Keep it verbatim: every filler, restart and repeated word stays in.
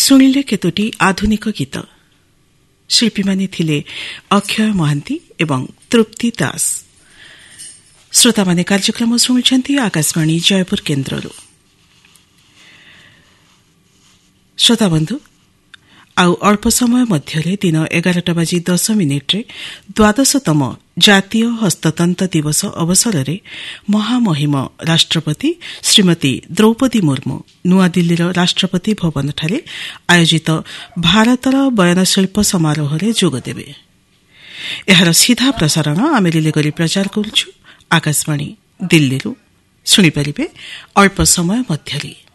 ଶୁଣିଲେ କେତୋଟି ଆଧୁନିକ ଗୀତ। ଶିଳ୍ପୀମାନେ ଥିଲେ ଅକ୍ଷୟ ମହାନ୍ତି ଏବଂ ତୃପ୍ତି ଦାସ। ଶ୍ରୋତାମାନେ କାର୍ଯ୍ୟକ୍ରମ ଶୁଣୁଛନ୍ତି ଆକାଶବାଣୀ ଜୟପୁର କେନ୍ଦ୍ରରୁ। ଶ୍ରୋତାବନ୍ଧୁ, ଆଉ ଅଳ୍ପ ସମୟ ମଧ୍ୟରେ ଦିନ ଏଗାରଟା ବାଜି ଦଶ ମିନିଟ୍ରେ ଦ୍ୱାଦଶତମ ଜାତୀୟ ହସ୍ତତନ୍ତ ଦିବସ ଅବସରରେ ମହାମହିମ ରାଷ୍ଟ୍ରପତି ଶ୍ରୀମତୀ ଦ୍ରୌପଦୀ ମୁର୍ମୁ ନୂଆଦିଲ୍ଲୀର ରାଷ୍ଟ୍ରପତି ଭବନଠାରେ ଆୟୋଜିତ ଭାରତର ବୟନଶିଳ୍ପ ସମାରୋହରେ ଯୋଗଦେବେ। ଏହାର ସିଧା ପ୍ରସାରଣ ଆମେ ରିଲେ କରି ପ୍ରଚାର କରୁଛୁ ଆକାଶବାଣୀ ଦିଲ୍ଲୀରୁ। ଶୁଣିପାରିବେ ଅଳ୍ପ ସମୟ ମଧ୍ୟରେ।